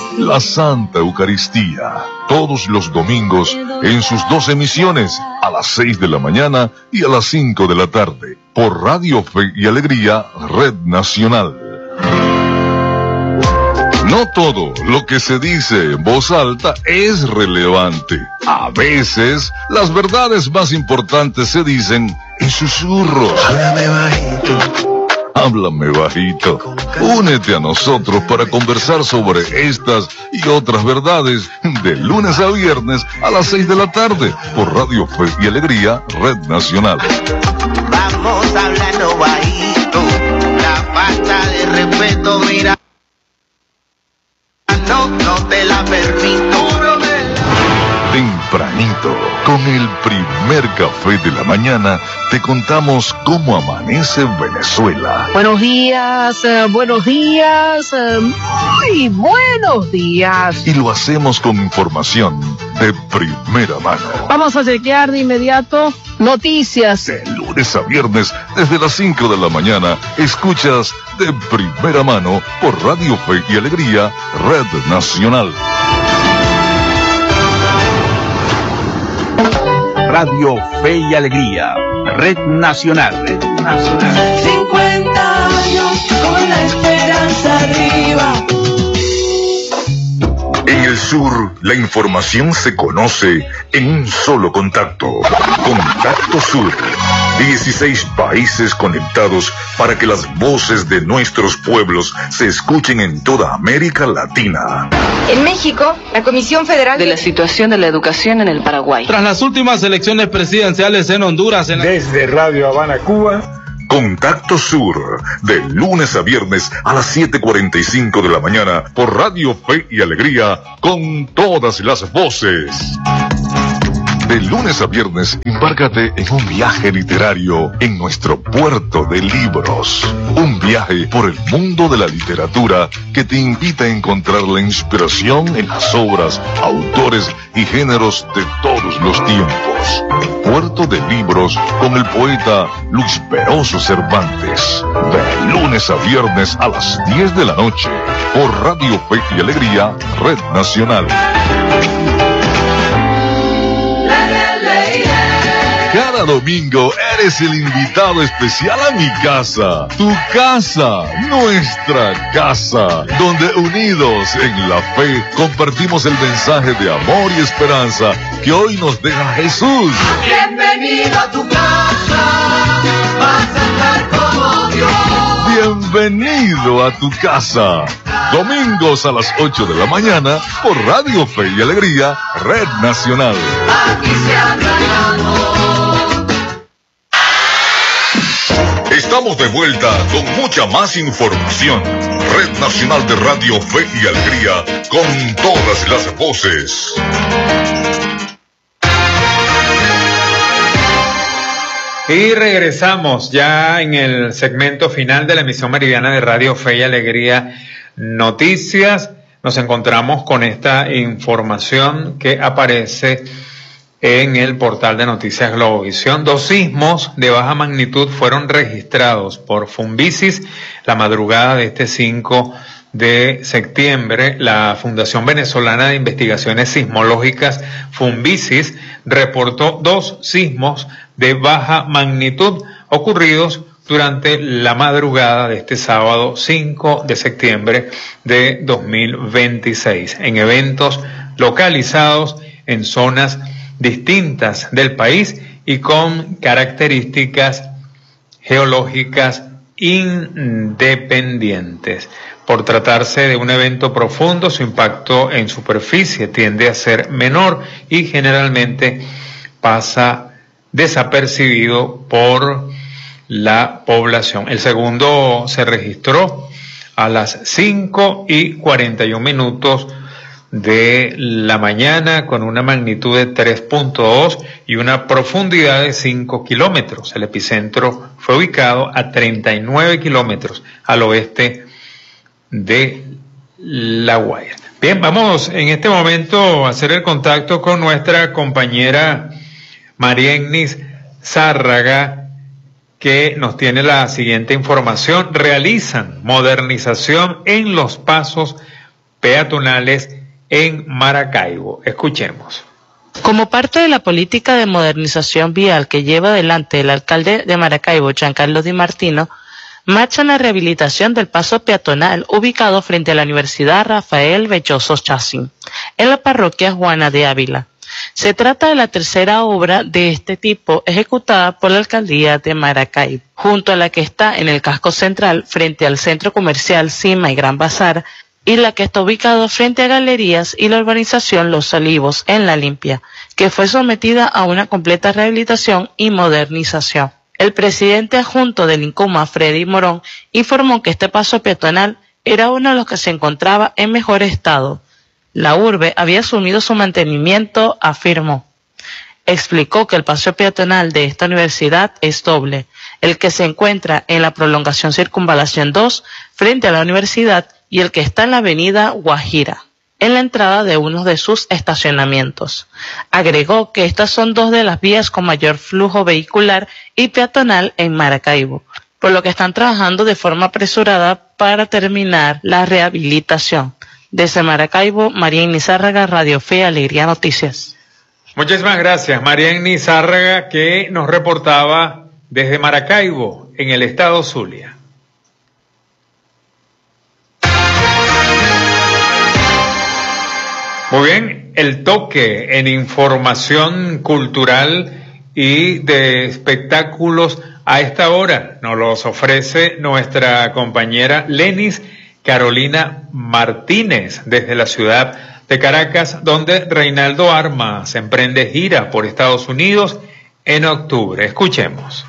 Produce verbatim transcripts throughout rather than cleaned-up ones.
la Santa Eucaristía, todos los domingos en sus dos emisiones, a las seis de la mañana y a las cinco de la tarde, por Radio Fe y Alegría, Red Nacional. No todo lo que se dice en voz alta es relevante. A veces, las verdades más importantes se dicen en susurros. Háblame bajito. Háblame bajito. Únete a nosotros para conversar sobre estas y otras verdades de lunes a viernes a las seis de la tarde por Radio Fe y Alegría, Red Nacional. Vamos hablando bajito. La falta de respeto, mira. No, no te la permito. Tempranito, con el primer café de la mañana, te contamos cómo amanece Venezuela. Buenos días, eh, buenos días, eh, muy buenos días. Y lo hacemos con información de primera mano. Vamos a chequear de inmediato noticias. De lunes a viernes, desde las cinco de la mañana, escuchas de primera mano por Radio Fe y Alegría, Red Nacional. Radio Fe y Alegría, Red Nacional. Red Nacional. cincuenta años con la esperanza arriba. En el sur, la información se conoce en un solo contacto. Contacto Sur. dieciséis países conectados para que las voces de nuestros pueblos se escuchen en toda América Latina. En México, la Comisión Federal de la situación de la educación en el Paraguay. Tras las últimas elecciones presidenciales en Honduras. En la... Desde Radio Habana, Cuba. Contacto Sur, de lunes a viernes a las siete cuarenta y cinco de la mañana por Radio Fe y Alegría, con todas las voces. De lunes a viernes, embárcate en un viaje literario en nuestro puerto de libros. Un viaje por el mundo de la literatura que te invita a encontrar la inspiración en las obras, autores y géneros de todos los tiempos. Puerto de Libros con el poeta Luis Peroso Cervantes. De lunes a viernes a las diez de la noche por Radio Fe y Alegría, Red Nacional. Cada domingo eres el invitado especial a mi casa, tu casa, nuestra casa, donde unidos en la fe compartimos el mensaje de amor y esperanza que hoy nos deja Jesús. Bienvenido a tu casa, vas a estar como Dios. Bienvenido a tu casa. Domingos a las ocho de la mañana por Radio Fe y Alegría, Red Nacional. Aquí se habla de amor. Estamos de vuelta con mucha más información. Red Nacional de Radio Fe y Alegría, con todas las voces. Y regresamos ya en el segmento final de la emisión meridiana de Radio Fe y Alegría Noticias. Nos encontramos con esta información que aparece en el portal de Noticias Globovisión. Dos sismos de baja magnitud fueron registrados por Funvisis la madrugada de este cinco de septiembre. La Fundación Venezolana de Investigaciones Sismológicas, Funvisis, reportó dos sismos de baja magnitud ocurridos durante la madrugada de este sábado cinco de septiembre de dos mil veintiséis, en eventos localizados en zonas distintas del país y con características geológicas independientes. Por tratarse de un evento profundo, su impacto en superficie tiende a ser menor y generalmente pasa desapercibido por la población. El segundo se registró a las cinco y cuarenta y un minutos de la mañana con una magnitud de tres punto dos y una profundidad de cinco kilómetros. El epicentro fue ubicado a treinta y nueve kilómetros al oeste de La Guaira. Bien, vamos en este momento a hacer el contacto con nuestra compañera Mariennis Zárraga, que nos tiene la siguiente información. Realizan modernización en los pasos peatonales en Maracaibo. Escuchemos. Como parte de la política de modernización vial que lleva adelante el alcalde de Maracaibo, Giancarlo Di Martino, marcha en la rehabilitación del paso peatonal ubicado frente a la Universidad Rafael Belloso Chacín, en la parroquia Juana de Ávila. Se trata de la tercera obra de este tipo ejecutada por la alcaldía de Maracaibo, junto a la que está en el casco central frente al centro comercial Cima y Gran Bazar, y la que está ubicado frente a Galerías y la urbanización Los Olivos en La Limpia, que fue sometida a una completa rehabilitación y modernización. El presidente adjunto del INCUMA, Freddy Morón, informó que este paso peatonal era uno de los que se encontraba en mejor estado. La urbe había asumido su mantenimiento, afirmó. Explicó que el paso peatonal de esta universidad es doble, el que se encuentra en la prolongación Circunvalación dos frente a la universidad y el que está en la avenida Guajira, en la entrada de uno de sus estacionamientos. Agregó que estas son dos de las vías con mayor flujo vehicular y peatonal en Maracaibo, por lo que están trabajando de forma apresurada para terminar la rehabilitación. Desde Maracaibo, María Inizárraga, Radio Fe y Alegría Noticias. Muchísimas gracias, María Inizárraga, que nos reportaba desde Maracaibo, en el estado Zulia. Muy bien, el toque en información cultural y de espectáculos a esta hora nos los ofrece nuestra compañera Lenis Carolina Martínez desde la ciudad de Caracas, donde Reinaldo Armas emprende gira por Estados Unidos en octubre. Escuchemos.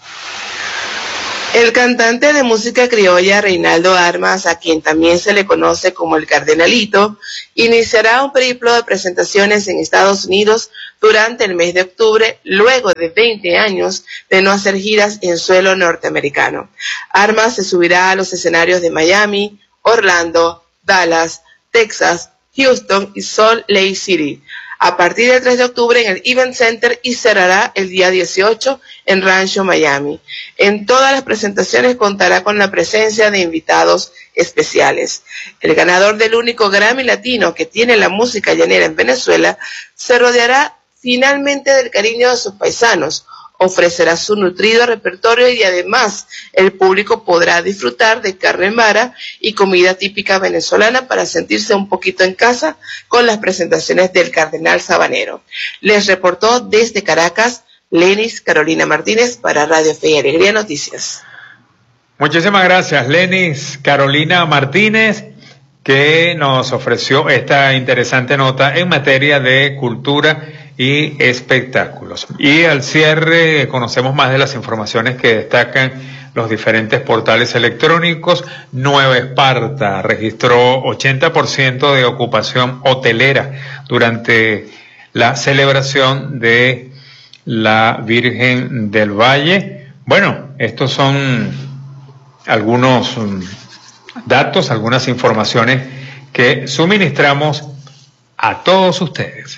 El cantante de música criolla Reinaldo Armas, a quien también se le conoce como el Cardenalito, iniciará un periplo de presentaciones en Estados Unidos durante el mes de octubre, luego de veinte años de no hacer giras en suelo norteamericano. Armas se subirá a los escenarios de Miami, Orlando, Dallas, Texas, Houston y Salt Lake City a partir del tres de octubre en el Event Center y cerrará el día dieciocho en Rancho, Miami. En todas las presentaciones contará con la presencia de invitados especiales. El ganador del único Grammy Latino que tiene la música llanera en Venezuela se rodeará finalmente del cariño de sus paisanos, ofrecerá su nutrido repertorio y además el público podrá disfrutar de carne mara y comida típica venezolana para sentirse un poquito en casa con las presentaciones del Cardenal Sabanero. Les reportó desde Caracas Lenis Carolina Martínez para Radio Fe y Alegría Noticias. Muchísimas gracias, Lenis Carolina Martínez, que nos ofreció esta interesante nota en materia de cultura y espectáculos. Y al cierre conocemos más de las informaciones que destacan los diferentes portales electrónicos. Nueva Esparta registró ochenta por ciento de ocupación hotelera durante la celebración de la Virgen del Valle. Bueno, estos son algunos datos, algunas informaciones que suministramos a todos ustedes.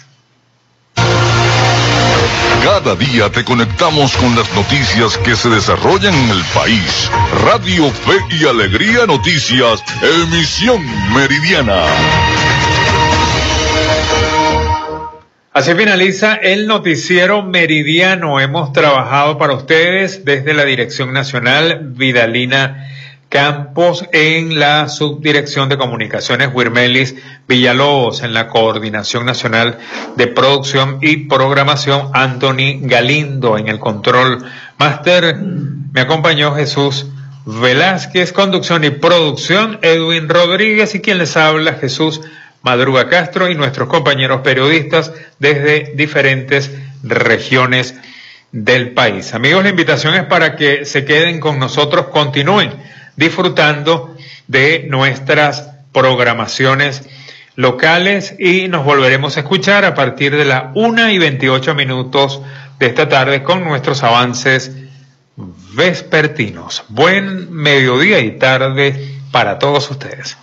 Cada día te conectamos con las noticias que se desarrollan en el país. Radio Fe y Alegría Noticias, emisión meridiana. Así finaliza el noticiero meridiano. Hemos trabajado para ustedes desde la Dirección Nacional Vidalina Campos, en la Subdirección de Comunicaciones Wirmelis Villalobos, en la Coordinación Nacional de Producción y Programación Anthony Galindo, en el Control Máster me acompañó Jesús Velázquez, conducción y producción Edwin Rodríguez, y quien les habla Jesús Madruga Castro, y nuestros compañeros periodistas desde diferentes regiones del país. Amigos, la invitación es para que se queden con nosotros, continúen disfrutando de nuestras programaciones locales, y nos volveremos a escuchar a partir de la una y veintiocho minutos de esta tarde con nuestros avances vespertinos. Buen mediodía y tarde para todos ustedes.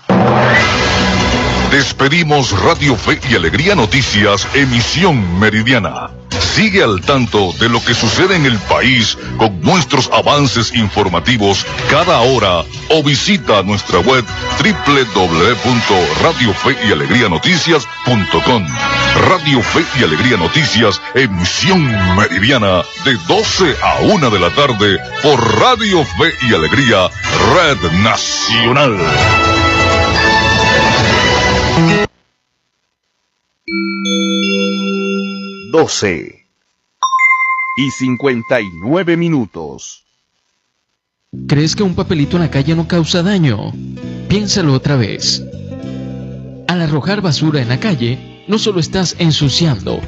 Despedimos Radio Fe y Alegría Noticias, emisión meridiana. Sigue al tanto de lo que sucede en el país con nuestros avances informativos cada hora o visita nuestra web doble u doble u doble u punto radio fe y alegría noticias punto com. Radio Fe y Alegría Noticias, emisión meridiana de doce a una de la tarde por Radio Fe y Alegría, Red Nacional. doce y cincuenta y nueve minutos. ¿Crees que un papelito en la calle no causa daño? Piénsalo otra vez. Al arrojar basura en la calle, no solo estás ensuciando,